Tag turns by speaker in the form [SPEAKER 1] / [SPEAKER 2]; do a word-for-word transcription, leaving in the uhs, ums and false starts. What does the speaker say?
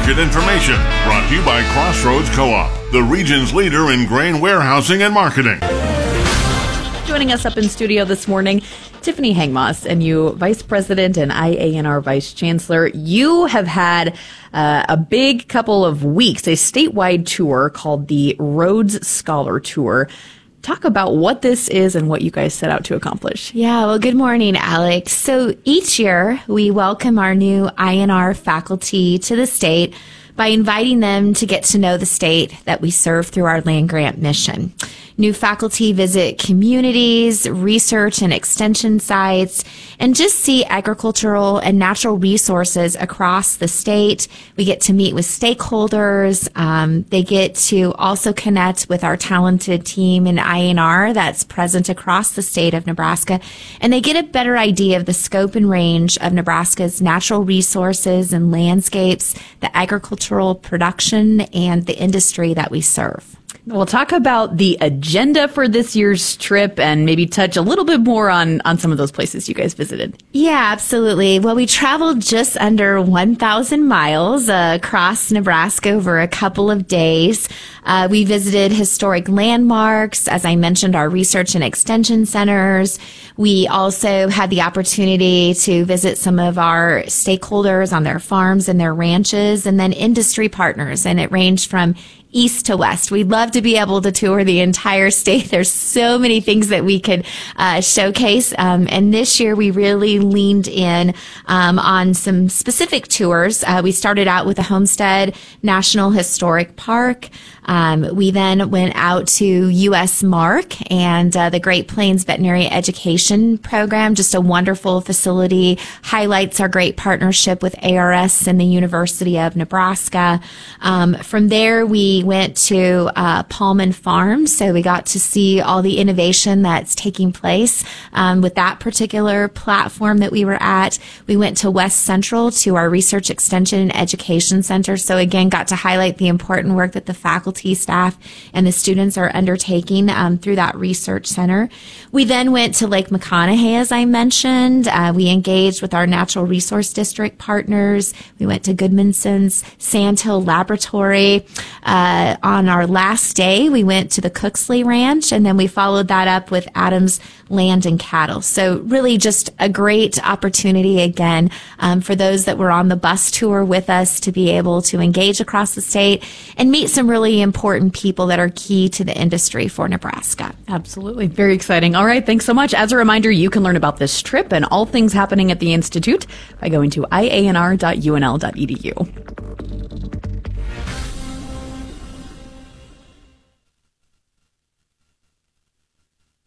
[SPEAKER 1] market information. Brought to you by Crossroads Co-op, the region's leader in grain warehousing and marketing.
[SPEAKER 2] Joining us up in studio this morning, Tiffany Hangmoss, and you, Vice President and I A N R Vice Chancellor. You have had uh, a big couple of weeks, a statewide tour called the Rhodes Scholar Tour. Talk about what this is and what you guys set out to accomplish.
[SPEAKER 3] Yeah, well, good morning, Alex. So each year we welcome our new I N R faculty to the state by inviting them to get to know the state that we serve through our land grant mission. New faculty visit communities, research and extension sites, and just see agricultural and natural resources across the state. We get to meet with stakeholders. Um, they get to also connect with our talented team in I N R that's present across the state of Nebraska. And they get a better idea of the scope and range of Nebraska's natural resources and landscapes, the agricultural production, and the industry that we serve.
[SPEAKER 2] We'll talk about the agenda for this year's trip and maybe touch a little bit more on, on some of those places you guys visited.
[SPEAKER 3] Yeah, absolutely. Well, we traveled just under one thousand miles uh, across Nebraska over a couple of days. Uh, we visited historic landmarks, as I mentioned, our research and extension centers. We also had the opportunity to visit some of our stakeholders on their farms and their ranches, and then industry partners, and it ranged from east to west. We'd love to be able to tour the entire state. There's so many things that we could uh, showcase. Um, and this year we really leaned in um, on some specific tours. Uh, we started out with the Homestead National Historic Park. Um, we then went out to U S MARC and uh, the Great Plains Veterinary Education Program, just a wonderful facility, highlights our great partnership with A R S and the University of Nebraska. Um, from there, we went to uh, Pullman Farms, so we got to see all the innovation that's taking place um, with that particular platform that we were at. We went to West Central to our Research Extension and Education Center, so again, got to highlight the important work that the faculty, staff, and the students are undertaking um, through that research center. We then went to Lake McConaughey, as I mentioned. Uh, we engaged with our Natural Resource District partners. We went to Goodmanson's Sandhill Laboratory. Uh, on our last day, we went to the Cooksley Ranch, and then we followed that up with Adams Land and Cattle. So really just a great opportunity, again, um, for those that were on the bus tour with us to be able to engage across the state and meet some really important people that are key to the industry for Nebraska.
[SPEAKER 2] Absolutely. Very exciting. All right. Thanks so much. As a reminder, you can learn about this trip and all things happening at the Institute by going to I A N R dot U N L dot E D U.